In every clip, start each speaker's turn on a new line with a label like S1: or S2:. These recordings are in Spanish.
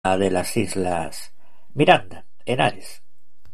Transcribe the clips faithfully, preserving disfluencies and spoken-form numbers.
S1: de las Islas Miranda, en Ares.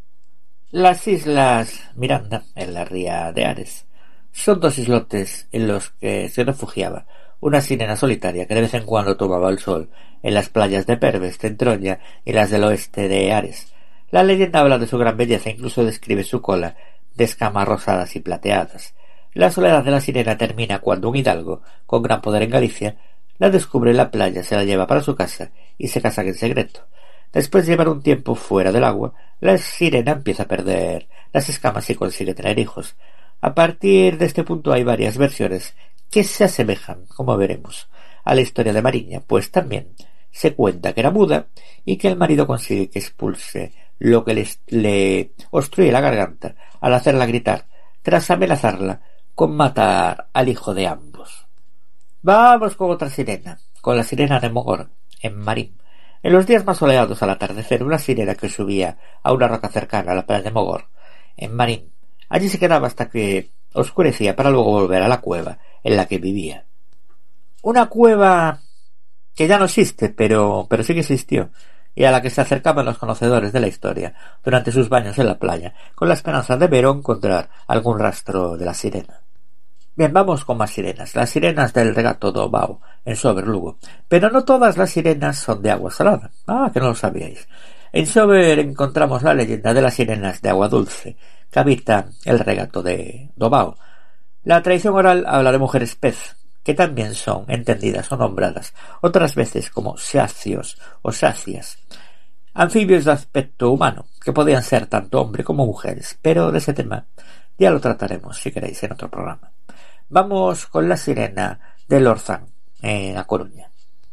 S1: Las Islas Miranda, en la ría de Ares, son dos islotes en los que se refugiaba una sirena solitaria que de vez en cuando tomaba el sol en las playas de Pervest, en Troya, y las del oeste de Ares. La leyenda habla de su gran belleza e incluso describe su cola de escamas rosadas y plateadas. La soledad de la sirena termina cuando un hidalgo, con gran poder en Galicia, la descubre en la playa, se la lleva para su casa y se casan en secreto. Después de llevar un tiempo fuera del agua, la sirena empieza a perder las escamas y consigue tener hijos. A partir de este punto hay varias versiones que se asemejan, como veremos, a la historia de Mariña, pues también se cuenta que era muda y que el marido consigue que expulse lo que les, le obstruye la garganta al hacerla gritar, tras amenazarla con matar al hijo de ambos. Vamos con otra sirena, con la sirena de Mogor, en Marín. En los días más soleados al atardecer, una sirena que subía a una roca cercana a la playa de Mogor, en Marín. Allí se quedaba hasta que oscurecía para luego volver a la cueva en la que vivía. Una cueva que ya no existe, pero, pero sí que existió, y a la que se acercaban los conocedores de la historia durante sus baños en la playa, con la esperanza de ver o encontrar algún rastro de la sirena. Bien, vamos con más sirenas, las sirenas del regato do Bao, en Sober, Lugo. Pero no todas las sirenas son de agua salada. Ah, que no lo sabíais. En Sober encontramos la leyenda de las sirenas de agua dulce, que habitan el regato de do Bao. La tradición oral habla de mujeres pez, que también son entendidas o nombradas otras veces como sacios o sacias, anfibios de aspecto humano, que podían ser tanto hombre como mujeres, pero de ese tema ya lo trataremos, si queréis, en otro programa. Vamos con la sirena del Orzán, en A Coruña.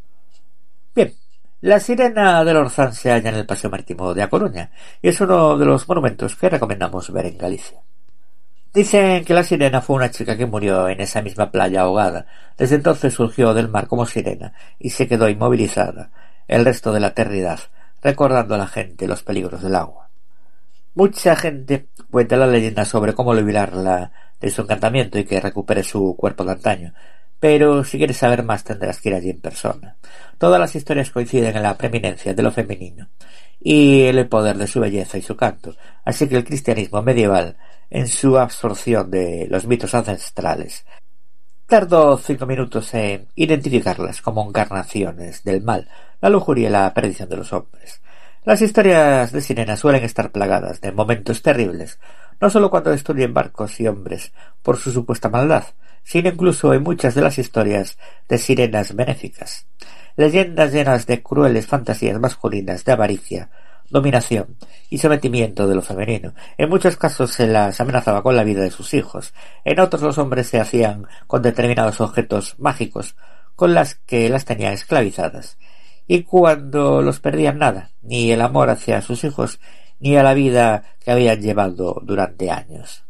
S1: Bien, la sirena del Orzán se halla en el Paseo Marítimo de A Coruña y es uno de los monumentos que recomendamos ver en Galicia. Dicen que la sirena fue una chica que murió en esa misma playa ahogada. Desde entonces surgió del mar como sirena y se quedó inmovilizada el resto de la eternidad, recordando a la gente los peligros del agua. Mucha gente cuenta la leyenda sobre cómo liberarla de su encantamiento y que recupere su cuerpo de antaño, pero si quieres saber más tendrás que ir allí en persona. Todas las historias coinciden en la preeminencia de lo femenino y en el poder de su belleza y su canto, así que el cristianismo medieval, en su absorción de los mitos ancestrales, tardó cinco minutos en identificarlas como encarnaciones del mal, la lujuria y la perdición de los hombres. Las historias de sirenas suelen estar plagadas de momentos terribles, no solo cuando destruyen barcos y hombres por su supuesta maldad, sino incluso en muchas de las historias de sirenas benéficas. Leyendas llenas de crueles fantasías masculinas de avaricia, dominación y sometimiento de lo femenino. En muchos casos se las amenazaba con la vida de sus hijos, en otros los hombres se hacían con determinados objetos mágicos con las que las tenían esclavizadas. Y cuando los perdían nada, ni el amor hacia sus hijos, ni a la vida que habían llevado durante años,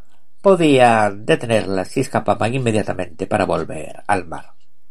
S1: podían detenerlas y escapaban inmediatamente para volver al mar.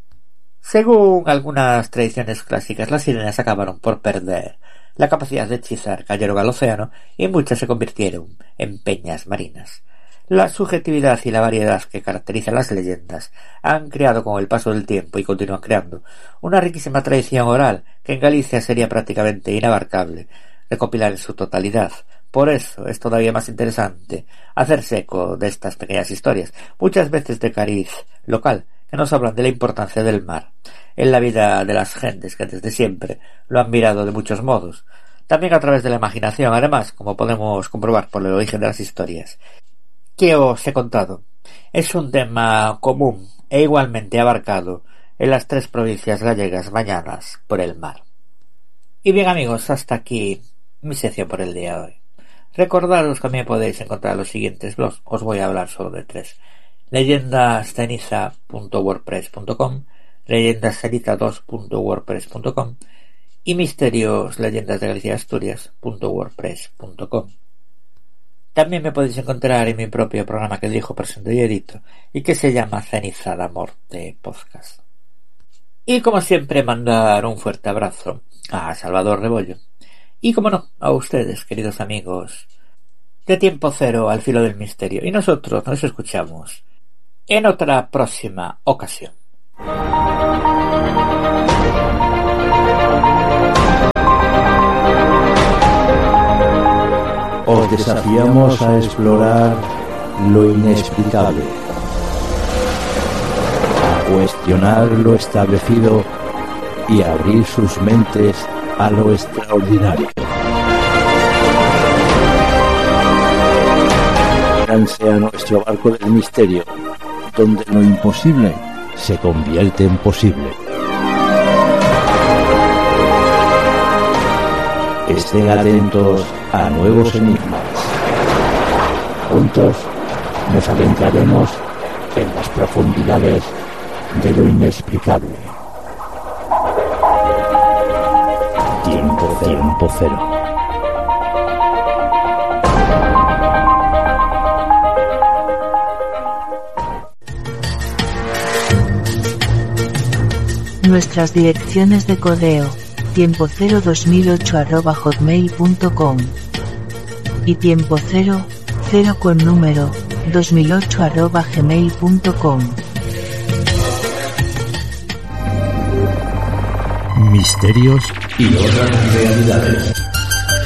S1: Según algunas tradiciones clásicas, las sirenas acabaron por perder la capacidad de hechizar, cayeron al océano y muchas se convirtieron en peñas marinas. La subjetividad y la variedad que caracterizan las leyendas han creado con el paso del tiempo y continúan creando una riquísima tradición oral que en Galicia sería prácticamente inabarcable recopilar en su totalidad. Por eso es todavía más interesante hacerse eco de estas pequeñas historias, muchas veces de cariz local, que nos hablan de la importancia del mar en la vida de las gentes que desde siempre lo han mirado de muchos modos, también a través de la imaginación, además, como podemos comprobar por el origen de las historias que os he contado. Es un tema común e igualmente abarcado en las tres provincias gallegas bañadas por el mar. Y bien amigos, hasta aquí mi sección por el día de hoy. Recordaros que también podéis encontrar los siguientes blogs, os voy a hablar solo de tres: leyendasceniza punto wordpress punto com, leyendasceniza dos punto wordpress punto com y misterios leyendas de Galicia y Asturias punto wordpress punto com. También me podéis encontrar en mi propio programa que dirijo, presento y edito y que se llama Ceniza de Amor de Podcast. Y como siempre, mandar un fuerte abrazo a Salvador Rebollo y, como no, a ustedes, queridos amigos de Tiempo Cero al Filo del Misterio. Y nosotros nos escuchamos en otra próxima ocasión.
S2: Os desafiamos a explorar lo inexplicable, a cuestionar lo establecido y a abrir sus mentes a lo extraordinario. Únanse a nuestro barco del misterio, donde lo imposible se convierte en posible. Estén atentos a nuevos enigmas. Juntos nos adentraremos en las profundidades de lo inexplicable. Tiempo cero. Tiempo cero.
S3: Nuestras direcciones de correo: tiempo cero dos mil ocho arroba hotmail punto com y tiempo cero, cero con número, dos mil ocho arroba gmail punto com.
S2: Misterios y otras realidades.